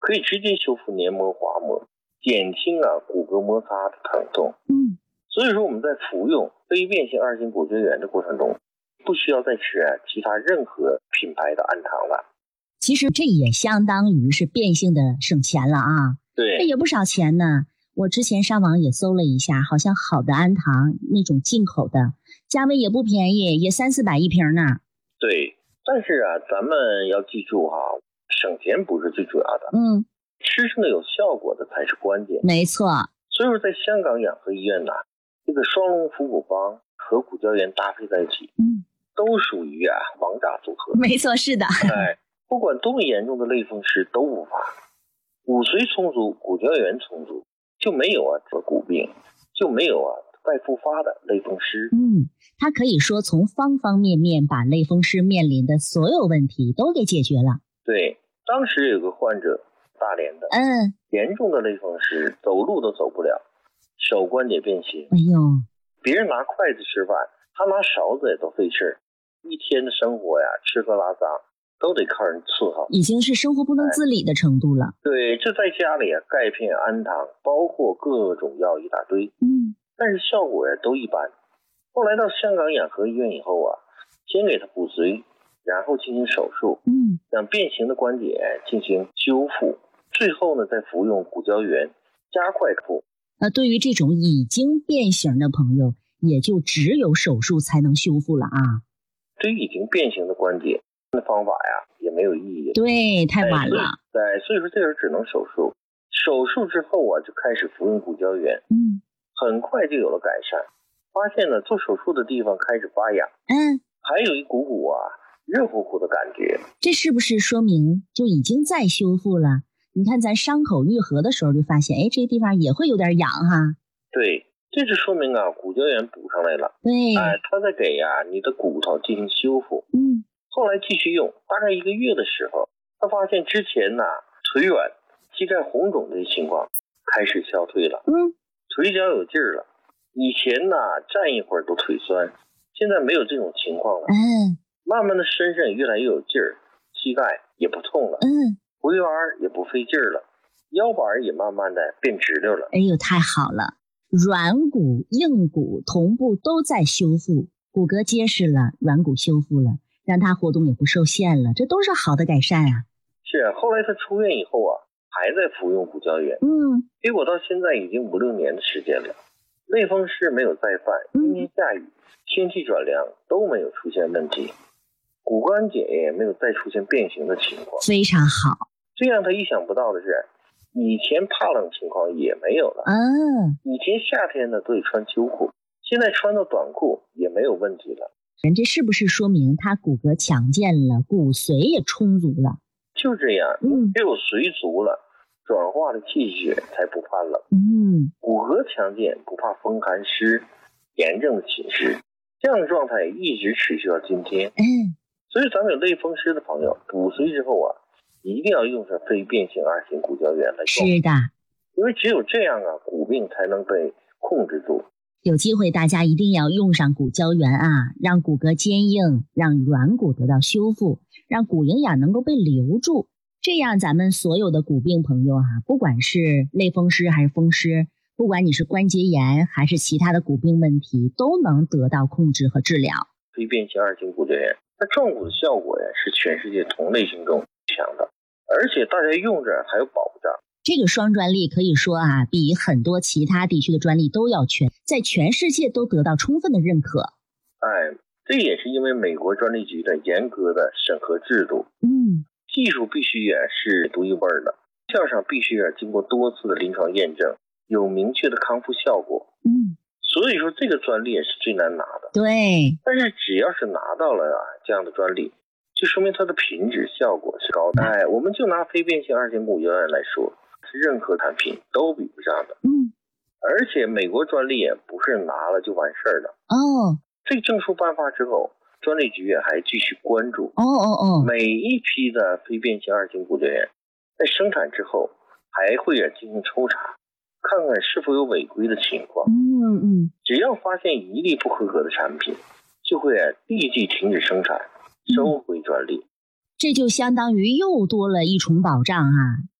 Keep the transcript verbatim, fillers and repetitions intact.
可以直接修复黏膜滑膜，减轻啊骨骼摩擦的疼痛。 嗯， 所以说我们在服用非变性二型骨胶原的过程中，不需要再吃啊其他任何品牌的氨糖了。 其实这也相当于是变性的省钱了啊。 对， 这也不少钱呢。我之前上网也搜了一下，好像好的氨糖那种进口的，价位也不便宜，也三四百一瓶呢。 对，但是啊，咱们要记住哈，省钱不是最主要的， 嗯， 吃上的有效果的才是关键。 没错。 所以说，在香港养和医院呢，这个双龙伏骨方和骨胶原搭配在一起， 嗯， 都属于啊王炸组合。 没错，是的。 哎，不管多么严重的类风湿都无法，骨髓充足，骨胶原充足，就没有啊这骨病，就没有啊再复发的类风湿。 嗯，它可以说从方方面面把类风湿面临的所有问题都给解决了。 对，当时有个患者，大连的， 嗯， 严重的类风湿，走路都走不了，手关节变形。 哎呦， 别人拿筷子吃饭，他拿勺子也都费事，一天的生活呀，吃喝拉撒都得靠人伺候， 已经是生活不能自理的程度了。哎、 对，这在家里啊，钙片、氨糖，包括各种药一大堆， 嗯， 但是效果呀都一般。后来到香港养和医院以后啊，先给他骨髓，然后进行手术， 嗯， 让变形的关节进行修复，最后呢再服用骨胶原，加快恢复。 那对于这种已经变形的朋友，也就只有手术才能修复了啊。 对于已经变形的关节的方法呀，也没有意义。 对，太晚了。 对，所以说这人只能手术。手术之后啊，就开始服用骨胶原， 嗯， 很快就有了改善。发现呢，做手术的地方开始发痒， 嗯， 还有一股股啊热乎乎的感觉。 这是不是说明就已经在修复了？你看咱伤口愈合的时候就发现，哎，这个地方也会有点痒哈。 对，这就说明啊，骨胶原补上来了。 对， 哎，它在给呀、啊、你的骨头进行修复。 嗯， 后来继续用，大概一个月的时候，他发现之前呢、啊、腿软、膝盖红肿这些情况开始消退了。 嗯， 腿脚有劲儿了。以前呢、啊、站一会儿都腿酸，现在没有这种情况了。 嗯， 慢慢的身上也越来越有劲儿，膝盖也不痛了。 嗯， 回弯也不费劲儿了，腰板也慢慢的变直溜了。 哎呦，太好了！软骨、硬骨同步都在修复，骨骼结实了，软骨修复了，让他活动也不受限了，这都是好的改善啊。 是，后来他出院以后啊，还在服用骨胶原， 嗯， 结果到现在已经五六年的时间了，类风湿没有再犯，阴天下雨、天气转凉都没有出现问题，骨关节也没有再出现变形的情况， 非常好。 最让他意想不到的是，以前怕冷情况也没有了。 嗯， 以前夏天呢都得穿秋裤，现在穿到短裤也没有问题了。 人这是不是说明他骨骼强健了，骨髓也充足了？ 就这样， 嗯， 只有髓足了，转化的气血才不怕冷。 嗯， 骨骼强健，不怕风寒湿、炎症的侵蚀，这样的状态一直持续到今天。 嗯， 所以咱们有类风湿的朋友，补髓之后啊，一定要用上非变性二型骨胶原来是的， 因为只有这样啊，骨病才能被控制住。 有机会大家一定要用上骨胶原啊，让骨骼坚硬，让软骨得到修复，让骨营养能够被留住。这样咱们所有的骨病朋友啊，不管是类风湿还是风湿，不管你是关节炎还是其他的骨病问题，都能得到控制和治疗。 非变性二型骨胶原，它壮骨的效果呀，是全世界同类型中强的，而且大家用着还有保障。 这个双专利可以说啊，比很多其他地区的专利都要全，在全世界都得到充分的认可。 哎，这也是因为美国专利局的严格的审核制度。 嗯， 技术必须也是独一无二的，效上必须也经过多次的临床验证，有明确的康复效果。 嗯， 所以说这个专利也是最难拿的。 对， 但是只要是拿到了啊这样的专利，就说明它的品质效果是高的。哎，我们就拿非变性二型骨胶原来说，是任何产品都比不上的。 嗯， 而且美国专利也不是拿了就完事儿了。 哦， 这个证书颁发之后，专利局也还继续关注。 哦哦哦， 每一批的非变性二型骨胶原在生产之后，还会进行抽查，看看是否有违规的情况。 嗯嗯， 只要发现一例不合格的产品，就会立即停止生产，收回专利。 这就相当于又多了一重保障啊！